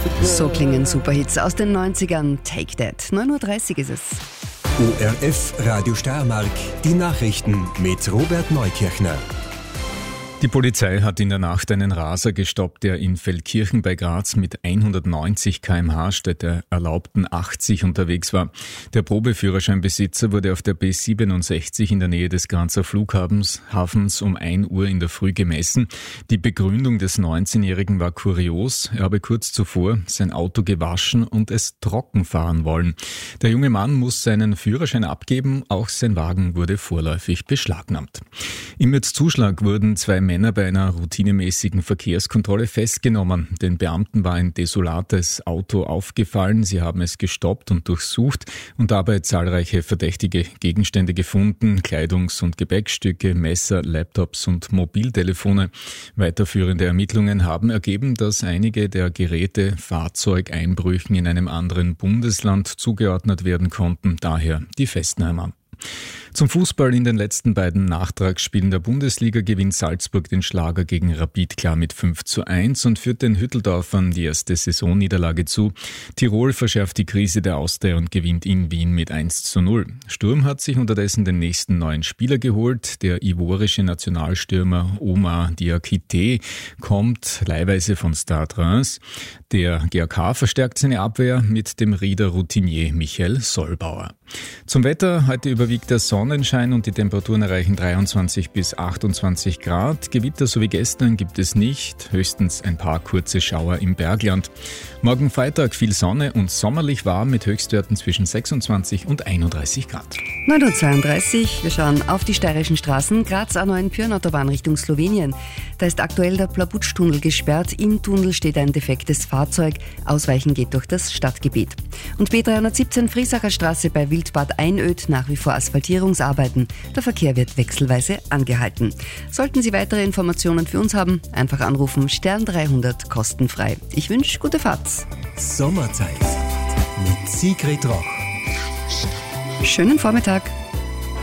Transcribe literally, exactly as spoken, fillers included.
So klingen Superhits aus den neunzigern. Take That. neun Uhr dreißig ist es. O R F Radio Steiermark, die Nachrichten mit Robert Neukirchner. Die Polizei hat in der Nacht einen Raser gestoppt, der in Feldkirchen bei Graz mit hundertneunzig Kilometer pro Stunde statt der erlaubten achtzig unterwegs war. Der Probeführerscheinbesitzer wurde auf der B siebenundsechzig in der Nähe des Grazer Flughafens Hafens um ein Uhr in der Früh gemessen. Die Begründung des neunzehnjährigen war kurios. Er habe kurz zuvor sein Auto gewaschen und es trocken fahren wollen. Der junge Mann muss seinen Führerschein abgeben, auch sein Wagen wurde vorläufig beschlagnahmt. Im Mürzzuschlag wurden zwei Männer bei einer routinemäßigen Verkehrskontrolle festgenommen. Den Beamten war ein desolates Auto aufgefallen. Sie haben es gestoppt und durchsucht und dabei zahlreiche verdächtige Gegenstände gefunden. Kleidungs- und Gepäckstücke, Messer, Laptops und Mobiltelefone. Weiterführende Ermittlungen haben ergeben, dass einige der Geräte Fahrzeugeinbrüchen in einem anderen Bundesland zugeordnet werden konnten. Daher die Festnahme. Zum Fußball: in den letzten beiden Nachtragsspielen der Bundesliga gewinnt Salzburg den Schlager gegen Rapid klar mit fünf zu eins und führt den Hütteldorfern die erste Saisonniederlage zu. Tirol verschärft die Krise der Austria und gewinnt in Wien mit eins zu null. Sturm hat sich unterdessen den nächsten neuen Spieler geholt. Der ivorische Nationalstürmer Omar Diakité kommt leihweise von Stade Reims. Der G A K verstärkt seine Abwehr mit dem Rieder Routinier Michael Sollbauer. Zum Wetter: heute überwiegt der Sonnenschein und die Temperaturen erreichen dreiundzwanzig bis achtundzwanzig Grad. Gewitter so wie gestern gibt es nicht, höchstens ein paar kurze Schauer im Bergland. Morgen Freitag viel Sonne und sommerlich warm mit Höchstwerten zwischen sechsundzwanzig und einunddreißig Grad. neun Uhr zweiunddreißig. Wir schauen auf die steirischen Straßen. Graz A neun Pyhrn-Autobahn Richtung Slowenien. Da ist aktuell der Plabutsch-Tunnel gesperrt. Im Tunnel steht ein defektes Fahrzeug. Ausweichen geht durch das Stadtgebiet. Und B dreihundertsiebzehn Friesacher Straße bei Wildbad Einöd nach wie vor Asphaltierungsarbeiten. Der Verkehr wird wechselweise angehalten. Sollten Sie weitere Informationen für uns haben, einfach anrufen. Stern dreihundert kostenfrei. Ich wünsche gute Fahrt. Sommerzeit mit Sigrid Roch. Schönen Vormittag.